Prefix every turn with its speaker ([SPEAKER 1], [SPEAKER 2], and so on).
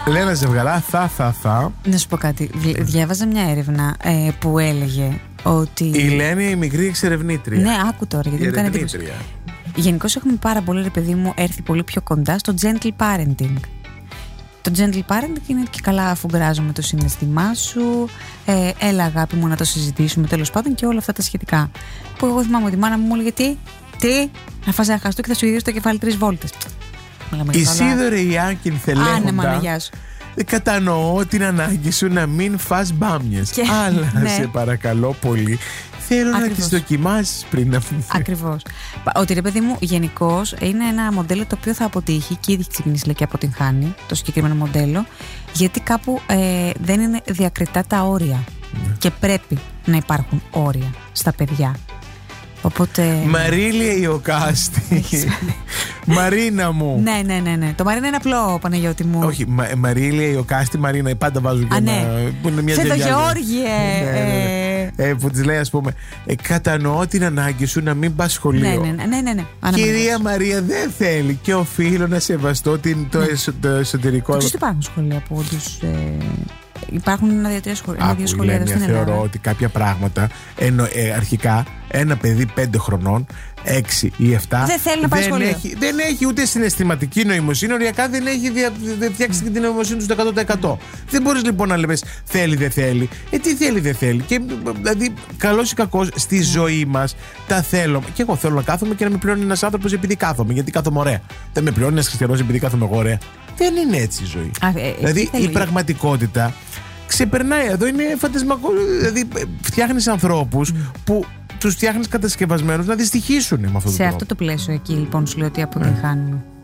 [SPEAKER 1] Λένα Ζευγαρά, θα.
[SPEAKER 2] Να σου πω κάτι. Διάβαζα μια έρευνα που έλεγε ότι.
[SPEAKER 1] Η Λένη η μικρή εξερευνήτρια.
[SPEAKER 2] Ναι, άκου τώρα, γιατί μου κάνει εντύπωση. Γενικώς έχουμε πάρα πολύ, ρε παιδί μου, έρθει πολύ πιο κοντά στο gentle parenting. Το gentle parenting είναι και καλά αφού γκράζομαι το συναισθημά σου, έλα αγάπη μου να το συζητήσουμε, τέλος πάντων, και όλα αυτά τα σχετικά. Που εγώ θυμάμαι ότι η μάνα μου έλεγε τι, να φας ένα χαστούκι και θα σου γυρίσει το κεφάλι 3 βόλτες.
[SPEAKER 1] Η Σίδωρε Ιάκην Θελέχοντα.
[SPEAKER 2] Ναι, μάνα, γεια σου.
[SPEAKER 1] Κατανοώ την ανάγκη σου να μην φας μπάμιες. Αλλά ναι, σε παρακαλώ πολύ, θέλω να τις δοκιμάσεις πριν να φύγει.
[SPEAKER 2] Ακριβώς. Ότι, ρε παιδί μου, γενικώς είναι ένα μοντέλο το οποίο θα αποτύχει και ήδη έχει ξεκινήσει και αποτυγχάνει το συγκεκριμένο μοντέλο, γιατί κάπου δεν είναι διακριτά τα όρια. Και πρέπει να υπάρχουν όρια στα παιδιά. Οπότε...
[SPEAKER 1] Μαρίλια Ιωκάστη. Μαρίνα μου.
[SPEAKER 2] Ναι. Το Μαρίνα είναι απλό, Παναγιώτη μου.
[SPEAKER 1] Όχι, Μαρίλια Ιωκάστη, Μαρίνα. Πάντα βάζω και ένα. Που είναι μια
[SPEAKER 2] το Γεώργιε.
[SPEAKER 1] Που της λέει, ας πούμε, κατανοώ την ανάγκη σου να μην πας σχολείο.
[SPEAKER 2] Ναι.
[SPEAKER 1] Κυρία Μαρία, δεν θέλει και οφείλω να σεβαστώ το εσωτερικό.
[SPEAKER 2] Πώς υπάρχουν σχολεία που όντως... Υπάρχουν ένα-δύο σχολεία εδώ στην Ελλάδα.
[SPEAKER 1] Θεωρώ ότι κάποια πράγματα αρχικά ένα παιδί 5 χρονών, 6 ή 7
[SPEAKER 2] δεν θέλει να πάει σχολείο.
[SPEAKER 1] Δεν έχει ούτε συναισθηματική νοημοσύνη, οριακά δεν έχει φτιάξει και την νοημοσύνη του στο 100%. Δεν μπορείς λοιπόν να λες θέλει, δεν θέλει. Τι θέλει, δεν θέλει. Και δηλαδή, καλός ή κακός, στη ζωή μας τα θέλω. Και εγώ θέλω να κάθομαι και να με πληρώνει ένας άνθρωπος επειδή κάθομαι. Γιατί κάθομαι ωραία. Δεν με πληρώνει ένας χριστιανός επειδή κάθομαι εγώ ωραία. Δεν είναι έτσι η ζωή. Δηλαδή η πραγματικότητα ξεπερνάει. Εδώ είναι φαντασμακό. Δηλαδή φτιάχνεις ανθρώπους που τους φτιάχνεις κατασκευασμένους να δυστυχήσουν με αυτόν τον τρόπο.
[SPEAKER 2] Σε αυτό το πλαίσιο εκεί λοιπόν σου λέω ότι αποτυγχάνουν.